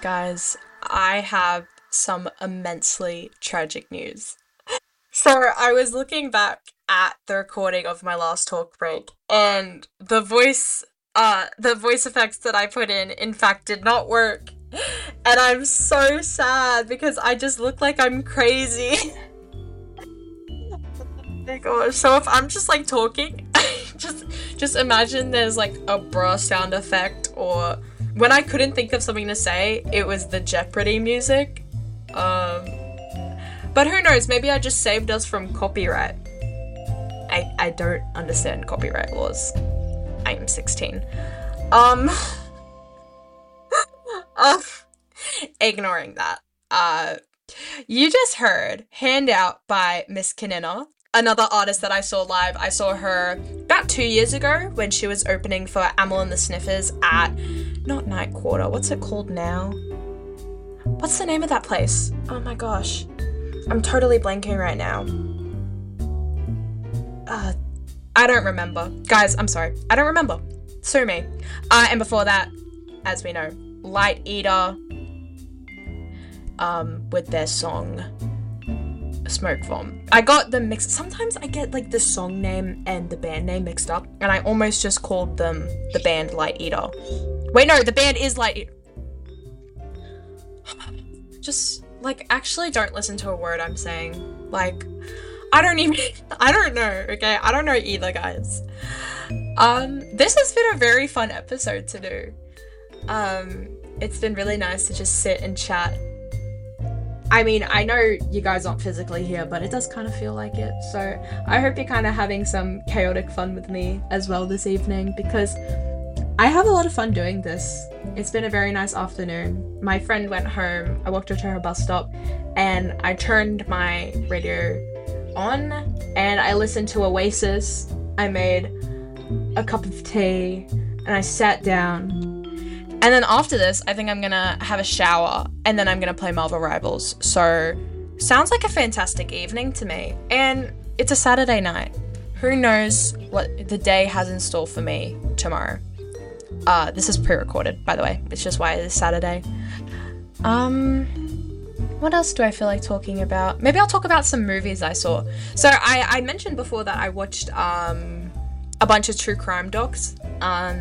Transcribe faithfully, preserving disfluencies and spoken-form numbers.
Guys, I have some immensely tragic news. So I was looking back at the recording of my last talk break, and the voice, uh, the voice effects that I put in, in fact, did not work. And I'm so sad because I just look like I'm crazy. Oh my gosh. So if I'm just like talking, just just imagine there's like a bra sound effect, or when I couldn't think of something to say, it was the Jeopardy music. Um, but who knows? Maybe I just saved us from copyright. I I don't understand copyright laws. I am sixteen. Um. uh, ignoring that. Uh, you just heard "Handout" by Miss Kanina, another artist that I saw live. I saw her about two years ago when she was opening for Amyl and the Sniffers at, not Night Quarter, what's it called now? What's the name of that place? Oh my gosh. I'm totally blanking right now. Uh, I don't remember. Guys, I'm sorry. I don't remember. Sue me. Uh, and before that, as we know, Light Eater, um, with their song Smoke Bomb. I got them mixed. Sometimes I get like the song name and the band name mixed up, and I almost just called them the band Light Eater. Wait, no, the band is Light Eater. Just like actually don't listen to a word I'm saying. Like I don't even I don't know, okay? I don't know either, guys. Um this has been a very fun episode to do. Um it's been really nice to just sit and chat. I mean, I know you guys aren't physically here, but it does kind of feel like it. So I hope you're kind of having some chaotic fun with me as well this evening, because I have a lot of fun doing this. It's been a very nice afternoon. My friend went home, I walked her to her bus stop, and I turned my radio on, and I listened to Oasis. I made a cup of tea, and I sat down. And then after this, I think I'm gonna have a shower, and then I'm gonna play Marvel Rivals. So, sounds like a fantastic evening to me. And it's a Saturday night. Who knows what the day has in store for me tomorrow. Uh, this is pre-recorded, by the way. It's just why it is Saturday. Um, what else do I feel like talking about? Maybe I'll talk about some movies I saw. So I, I mentioned before that I watched um, a bunch of true crime docs. Um,